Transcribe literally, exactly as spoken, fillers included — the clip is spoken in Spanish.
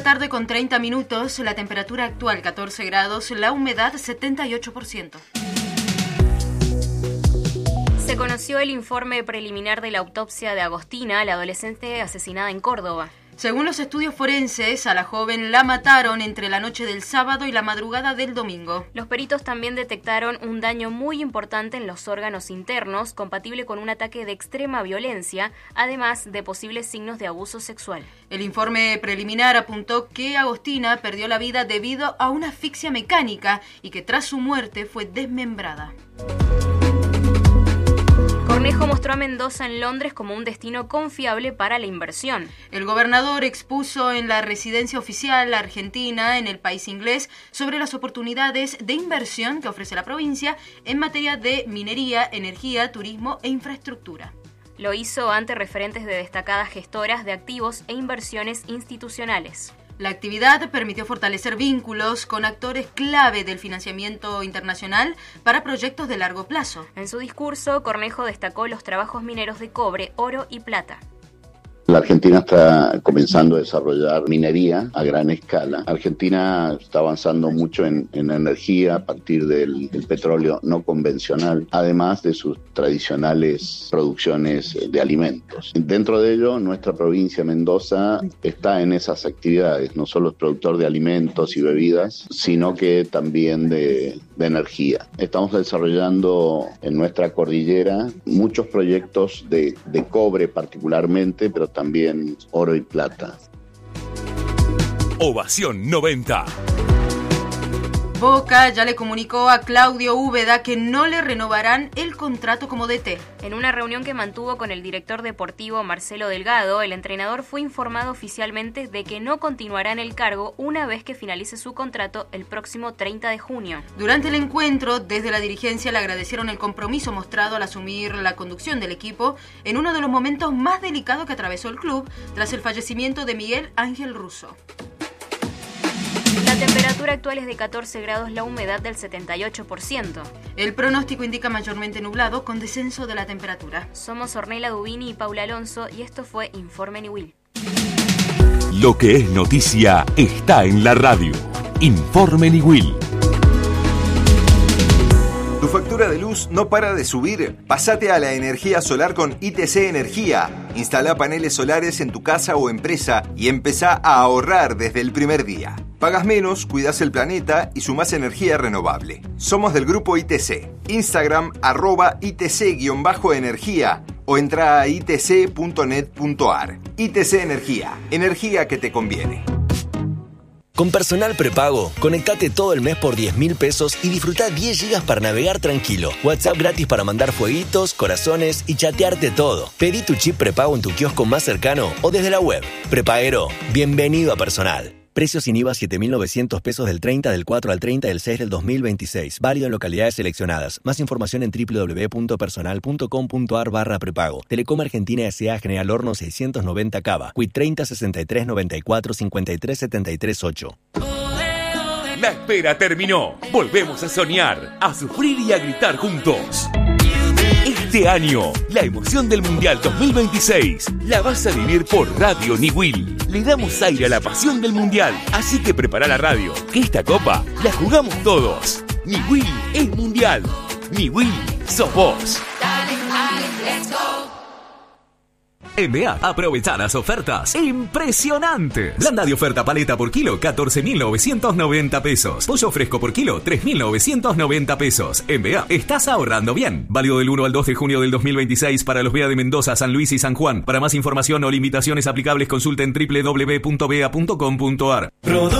la tarde con treinta minutos, la temperatura actual catorce grados, la humedad setenta y ocho por ciento. Se conoció el informe preliminar de la autopsia de Agostina, la adolescente asesinada en Córdoba. Según los estudios forenses, a la joven la mataron entre la noche del sábado y la madrugada del domingo. Los peritos también detectaron un daño muy importante en los órganos internos, compatible con un ataque de extrema violencia, además de posibles signos de abuso sexual. El informe preliminar apuntó que Agostina perdió la vida debido a una asfixia mecánica y que tras su muerte fue desmembrada. Cornejo mostró a Mendoza en Londres como un destino confiable para la inversión. El gobernador expuso en la residencia oficial argentina en el país inglés sobre las oportunidades de inversión que ofrece la provincia en materia de minería, energía, turismo e infraestructura. Lo hizo ante referentes de destacadas gestoras de activos e inversiones institucionales. La actividad permitió fortalecer vínculos con actores clave del financiamiento internacional para proyectos de largo plazo. En su discurso, Cornejo destacó los trabajos mineros de cobre, oro y plata. La Argentina está comenzando a desarrollar minería a gran escala. Argentina está avanzando mucho en, en energía a partir del, del petróleo no convencional, además de sus tradicionales producciones de alimentos. Dentro de ello, nuestra provincia, Mendoza, está en esas actividades. No solo es productor de alimentos y bebidas, sino que también de, de energía. Estamos desarrollando en nuestra cordillera muchos proyectos de, de cobre particularmente, pero también oro y plata. Ovación noventa. Boca ya le comunicó a Claudio Úbeda que no le renovarán el contrato como D T. En una reunión que mantuvo con el director deportivo Marcelo Delgado, el entrenador fue informado oficialmente de que no continuará en el cargo una vez que finalice su contrato el próximo treinta de junio. Durante el encuentro, desde la dirigencia le agradecieron el compromiso mostrado al asumir la conducción del equipo en uno de los momentos más delicados que atravesó el club tras el fallecimiento de Miguel Ángel Russo. La temperatura actual es de catorce grados, la humedad del setenta y ocho por ciento. El pronóstico indica mayormente nublado con descenso de la temperatura. Somos Ornella Dubini y Paula Alonso y esto fue Informe Niwil. Lo que es noticia está en la radio. Informe Niwil. ¿Tu factura de luz no para de subir? Pásate a la energía solar con I T C Energía. Instala paneles solares en tu casa o empresa y empezá a ahorrar desde el primer día. Pagas menos, cuidas el planeta y sumás energía renovable. Somos del grupo I T C. Instagram arroba I T C-energía o entra a i t c punto net punto a r. I T C Energía. Energía que te conviene. Con Personal Prepago, conectate todo el mes por diez mil pesos y disfruta diez gigas para navegar tranquilo. WhatsApp gratis para mandar fueguitos, corazones y chatearte todo. Pedí tu chip prepago en tu kiosco más cercano o desde la web. Prepaguero, bienvenido a Personal. Precios sin I V A siete mil novecientos pesos del treinta del cuatro al treinta del seis del dos mil veintiséis. Válido en localidades seleccionadas. Más información en doble u doble u doble u punto personal punto com punto a r barra prepago. Telecom Argentina S A General Horno seiscientos noventa Cava. Quit treinta sesenta y tres noventa y cuatro cincuenta y tres setenta y tres ocho. La espera terminó. Volvemos a soñar, a sufrir y a gritar juntos. Este año, la emoción del Mundial dos mil veintiséis la vas a vivir por Radio Niwil. Le damos aire a la pasión del Mundial, así que prepara la radio, que esta copa la jugamos todos. Niwil es Mundial. Niwil sos vos. Envía a aprovechar las ofertas impresionantes. Blanda de oferta paleta por kilo, catorce mil novecientos noventa pesos. Pollo fresco por kilo, tres mil novecientos noventa pesos. Envía, estás ahorrando bien. Válido del uno al dos de junio del dos mil veintiséis para los B E A de Mendoza, San Luis y San Juan. Para más información o limitaciones aplicables consulta en doble u doble u doble u punto b e a punto com punto a r.